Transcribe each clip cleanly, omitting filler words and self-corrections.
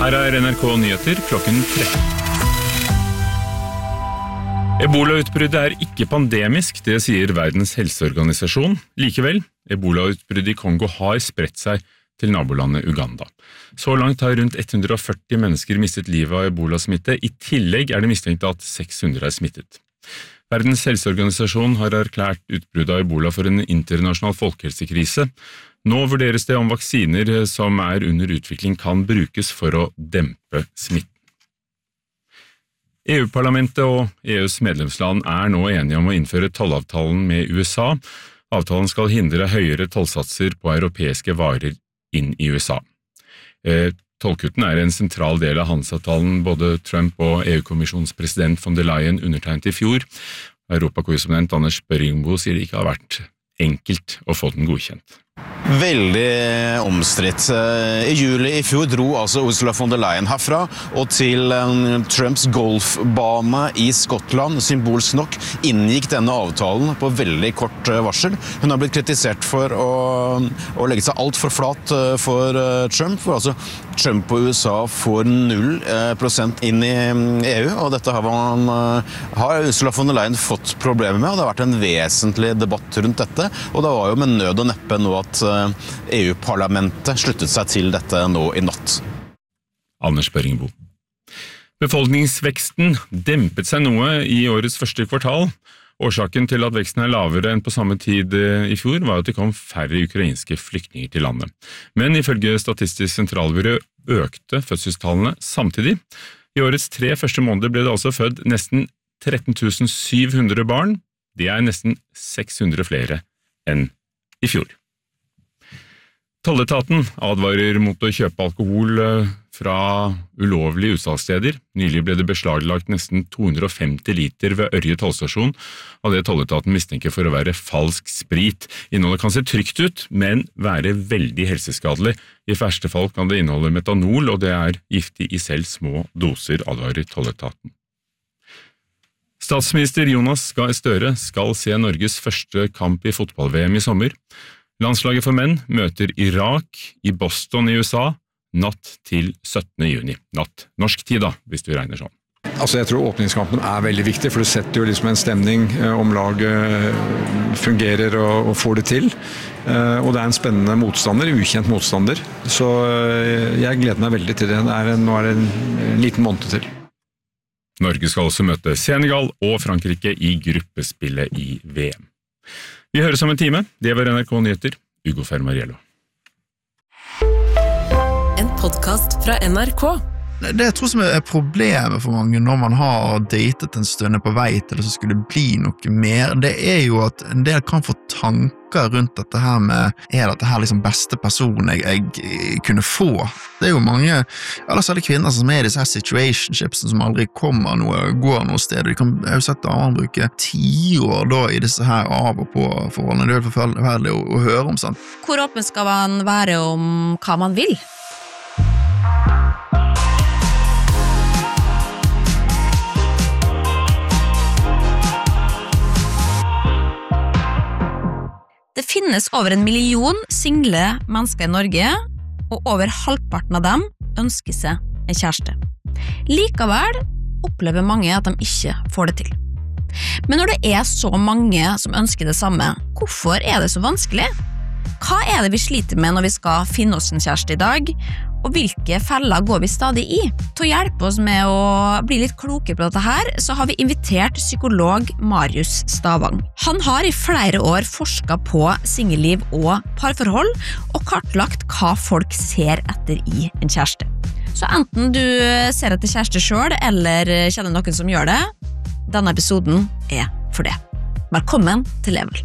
Her NRK Nyheter klokken 13. Ebola-utbruddet ikke pandemisk, det sier Verdens helseorganisasjon. Likevel, ebola-utbruddet i Kongo har spredt seg til nabolandet Uganda. Så langt har rundt 140 mennesker mistet livet av ebola-smitte. I tillegg det mistenkt at 600 smittet. Verdens helseorganisasjon har erklært utbruddet av ebola for en internasjonal folkehelsekrise. Nå vurderes det om vaksiner som under utvikling kan brukes for å dempe smitten. EU-parlamentet og EUs medlemsland nå enige om å innføre tollavtalen med USA. Avtalen skal hindre høyere tollsatser på europeiske varer inn i USA. Tollkutten en sentral del av handelsavtalen både Trump og EU-kommisjonens president von der Leyen undertegnet i fjor. Europakorrespondent Anders Børringbo sier det ikke har vært enkelt å få den godkjent. Veldig omstridt. I juli i fjor dro altså Ursula von der Leyen herfra og til Trumps golfbane i Skottland. Symbolsk nok inngikk denne avtalen på veldig kort varsel. Hun har blitt kritisert for å legge seg alt for flat for Trump. For altså Trump og USA får 0% inn i EU, og dette har Ursula von der Leyen fått problemer med, og det har vært en vesentlig debatt rundt dette. Og det var jo med nød og neppe nå at EU-parlamentet sluttet seg til dette nå i natt. Anders Børringbo. Befolkningsveksten dempet seg noe i årets første kvartal. Årsaken til at veksten lavere enn på samme tid i fjor var at det kom færre ukrainske flyktninger til landet. Men ifølge Statistisk sentralbyrå økte fødselstallene samtidig. I årets 3 første måneder ble det altså født nesten 13 700 barn. Det nesten 600 flere enn i fjor. Tolletaten advarer mot å kjøpe alkohol fra ulovlige utsalgssteder. Nylig ble det beslaglagt nesten 250 liter ved Ørje tollstasjon, av det tolletaten mistenker for å være falsk sprit. Innholdet kan se trygt ut, men være veldig helseskadelig. I verste fall kan det inneholde metanol, og det giftig i selv små doser, advarer tolletaten. Statsminister Jonas Gahr Støre skal se Norges første kamp i fotball-VM i sommer. Landslaget for menn møter Irak i Boston i USA natt til 17. juni. Natt norsk tid da, hvis du regner sånn. Altså jeg tror åpningskampen veldig viktig, for det setter jo liksom en stemning om laget fungerer og får det til. Og det en spennende motstander, ukjent motstander. Så jeg gleder meg veldig til det. Nå det en liten måned til. Norge skal også møte Senegal og Frankrike i gruppespillet i VM. Vi høres om en time. Det var NRK Nyheter. Ugo Fermariello. En podcast fra NRK. Det jeg tror som problemet for mange når man har datet en stund på vei til det så skulle bli noe mer, det jo at en del kan få tanker rundt dette her med dette her liksom beste personen jeg kunne få. Det jo mange, eller særlig kvinner som i disse her situationships som aldri går noe sted. Jeg har jo sett damer bruke 10 år da i disse her av og på forholdene. Det helt forferdelig å høre om, sant? Hvor åpen skal man være om hva man vil? Det finnes over 1 million single mennesker i Norge, og over halvparten av dem ønsker seg en kjæreste. Likevel opplever mange at de ikke får det til. Men når det så mange som ønsker det samme, hvorfor det så vanskelig? Hva det vi sliter med når vi skal finne oss en kjæreste i dag? Og hvilke feller går vi stadig i? Til å hjelpe oss med å bli litt klokere på dette her, så har vi invitert psykolog Marius Stavang. Han har i flere år forsket på singelliv og parforhold, og kartlagt hva folk ser etter i en kjæreste. Så enten du ser etter kjæreste selv, eller kjenner noen som gjør det, denne episoden for det. Velkommen til Level.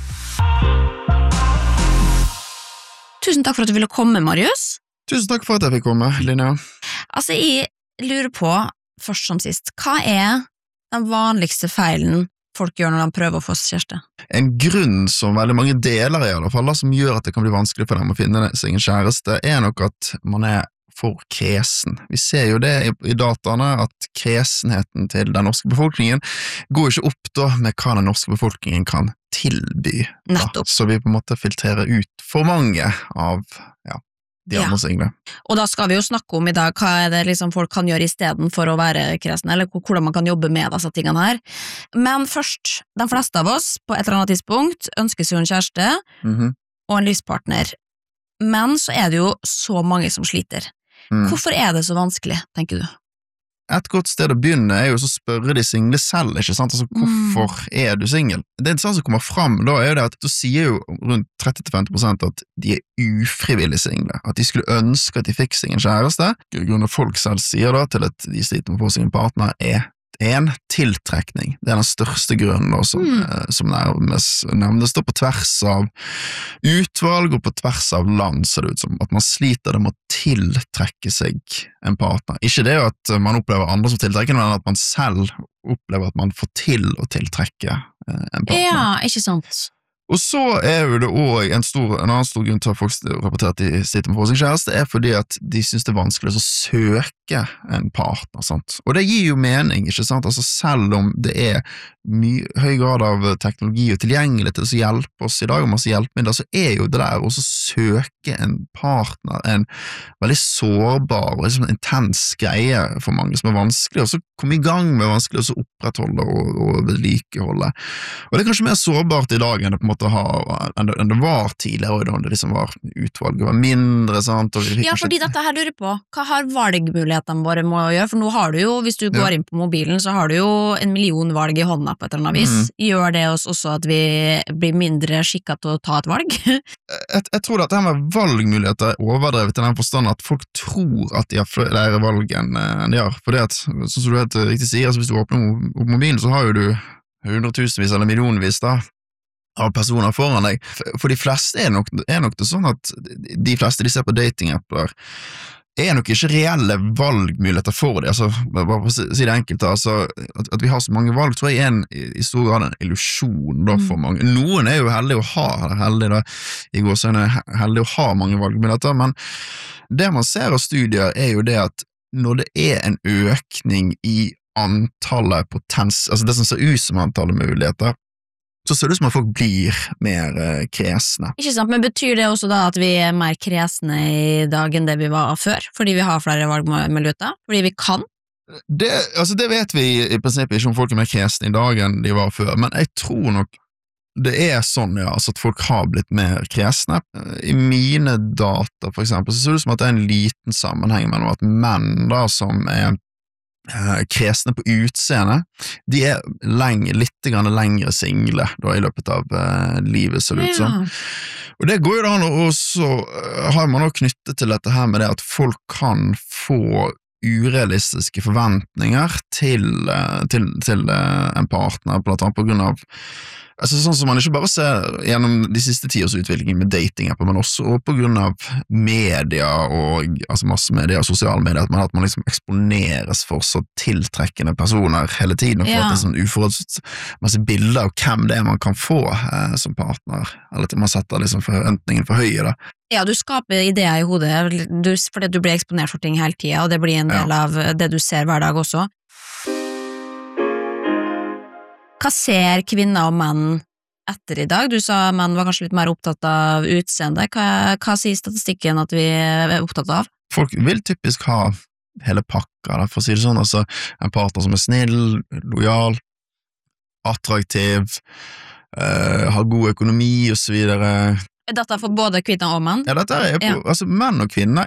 Tusen takk for at du ville komme, Marius. Tusen takk for at jeg fikk komme, Linnea. Altså, jeg lurer på, først som sist, hva den vanligste feilen folk gjør når de prøver å få kjæreste? En grunn som veldig mange deler i alle fall, som gjør at det kan bli vanskelig for dem å finne seg en kjæreste, nok at man for kresen. Vi ser jo det i dataene at kresenheten til den norske befolkningen går ikke opp da med hva den norske befolkningen kan tilby. Nettopp. Så vi på en måte filtrerer ut for mange av de andre single. Og da skal vi jo snakke om I dag, hva det liksom folk kan gjøre I stedet for å være kresne, eller hvordan man kan jobbe med disse tingene her. Men først, de fleste av oss, på et eller annet tidspunkt, ønsker seg en kjæreste og en livspartner. Men så det jo så mange som sliter. Hvorfor det så vanskelig, tenker du? Et godt sted å begynne jo så spørre de single selv, ikke sant? Altså, hvorfor du single? Det interessante som kommer fram da jo det at da sier jo rundt 30-50% at de ufrivillig single, at de skulle ønske at de fikk seg en kjæreste. Grunnen av folk selv sier da til at de sliter med å få seg en partner en tiltrekning. Det den største grunnen da, som nærmest på tvers av utvalg og på tvers av land, ser det ut som at man sliter det med å tiltrekke seg en partner. Ikke det at man opplever andre som tiltrekker, men at man selv opplever at man får til å tiltrekke en partner. Ja, ikke sant. Og så jo det også en annen stor grunn til at folk rapporterer at de sitter med å få seg kjæreste, fordi at de synes det vanskelig å søke en partner, sant? Og det gir jo mening, ikke sant? Altså selv om det høy grad av teknologi og tilgjengelighet til å hjelpe oss I dag, og masse hjelpemidler, så jo det der å søke en partner en veldig sårbar og liksom intens greie for mange som vanskelig å komme I gang med, vanskelig å opprettholde og vedlikeholde. Og det kanskje mer sårbart I dag enn det på en måte enn det var tidligere, da det liksom var utvalget var mindre, sant? Ja, fordi dette her lurer på, hva har valgmulighetene våre må gjøre? For nå har du jo, hvis du går inn på mobilen, så har du jo 1 million valg I hånda på et eller annet vis. Gjør det oss også at vi blir mindre skikket til å ta et valg? Jeg tror at dette med valgmuligheter overdrevet I den forstand at folk tror at de har flere valg enn de har. For det at, sånn som du helt riktig sier, altså hvis du åpner opp mobilen, så har jo du hundretusenvis eller millionvis da, av personer foran deg. For de fleste nok det sånn at de fleste de ser på datingapper nok ikke reelle valgmuligheter for det, altså, bare for å si det enkelt, altså, at vi har så mange valg, tror jeg I stor grad en illusjon da, for mange. Noen jo heldige å ha, I går så heldige å ha mange valgmuligheter, men det man ser av studier jo det at når det en økning I antallet altså det som ser ut som antallet muligheter, så ser det ut som at folk blir mer kresne. Ikke sant, men betyr det også da at vi mer kresne I dag enn det vi var før, fordi vi har flere valgmuligheter, fordi vi kan? Det vet vi I prinsippet ikke om folk mer kresne I dag enn de var før, men jeg tror nok det sånn, ja, altså at folk har blitt mer kresne. I mine data, for eksempel, så ser det ut som at det en liten sammenheng mellom at menn da, som kresne på utseende, de litt lengre single da, I løpet av livet, ser det ut som. Og det går jo da an, og så har man også knyttet til dette her med det at folk kan få urealistiske forventninger til en partner, blant annet på grunn av altså sånn som man ikke bare ser gjennom de siste 10 års utvikling med datingapper, men også på grunn av media og altså massemedia og sosiale medier, at man liksom eksponeres for så tiltrekkende personer hele tiden, og får et sånn uforholdsmessig bilde av hvem det man kan få som partner, eller til man setter liksom forventningen for høye da. Ja, du skaper ideer I hodet, fordi du blir eksponert for ting hele tiden, og det blir en del av det du ser hver dag også. Hva ser kvinner og menn etter I dag? Du sa menn var kanskje litt mer opptatt av utseende. Hva sier statistikken at vi opptatt av? Folk vil typisk ha hele pakka, for å si det sånn. Altså, en partner som snill, lojal, attraktiv, har god økonomi og så videre. Dette for både kvinner og menn? Ja, dette altså menn og kvinner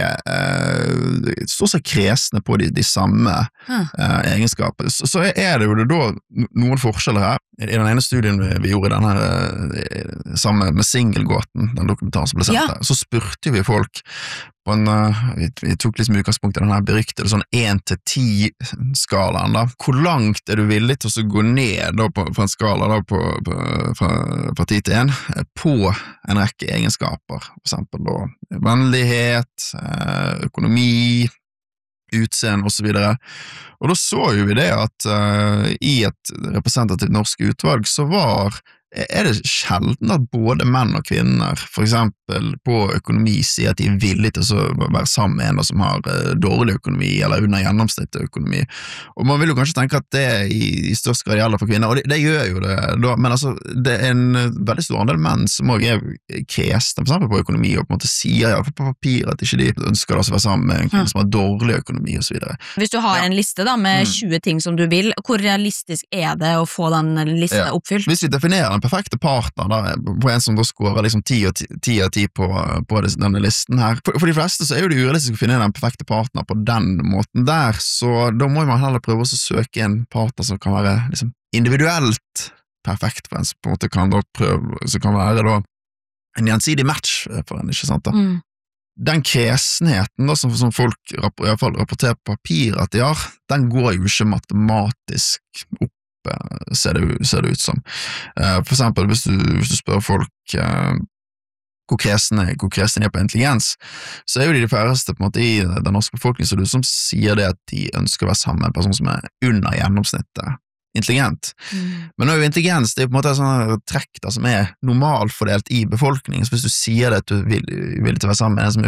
stort sett kresne på de samme egenskaper. Så det jo da noen forskjeller her. I den ene studien vi gjorde denne sammen med Singelgåten, den dokumentaren som ble sendt der, så spurte vi folk på vi tok liksom utgangspunkt I denne beryktede sånn 1-10-skalaen da. Hvor langt du villig til å gå ned da, på en skala da, fra 10 til 1 på en rekke egenskaper, for eksempel da, vennlighet, økonomi, utseende og så videre. Og da så jo vi det at I et representativt norsk utvalg så var er det sjelden at både menn og kvinner, for eksempel på økonomi, sier at de er villige til å være sammen med en som har dårlig økonomi, eller under gjennomsnittet økonomi. Og man vil jo kanskje tenke at det i størst grad gjelder for kvinner, og det gjør jo det da, men altså, det er en veldig stor andel menn som også er kresne, for eksempel på økonomi, og på en måte sier på papir at ikke de ønsker å være sammen med en kvinne som har dårlig økonomi, og så videre. Hvis du har en liste da, med 20 ting som du vil, hvor realistisk er det å få den lista oppfylt? Hvis vi definerer den perfekte partner da, på en som da skårer liksom 10 av 10 på denne listen her, for de fleste så er jo det urealistisk å finne den perfekte partner på den måten der, så da må man heller prøve å søke en partner som kan være liksom individuelt perfekt for en, som på en måte kan da prøve, som kan være da en gjensidig match for en, ikke sant da? Den kresenheten da, som folk i hvert fall rapporterer på papir at de har, den går jo ikke matematisk opp, ser det ut som. For eksempel, hvis du spør folk hvor kresne er på intelligens, så er jo de færreste på en måte i den norske befolkningen som sier det at de ønsker å være sammen med en person som er under gjennomsnittet intelligent. Men nå er jo intelligens, det er på en måte en sånn trekk da, som er normalfordelt i befolkningen, så hvis du sier det at du vil til å være sammen med en som er